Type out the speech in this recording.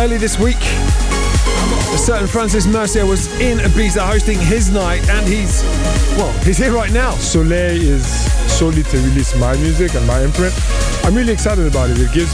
early this week, a certain Francis Mercier was in Ibiza hosting his night, and he's here right now. Soleil is solely to release my music and my imprint. I'm really excited about it. It gives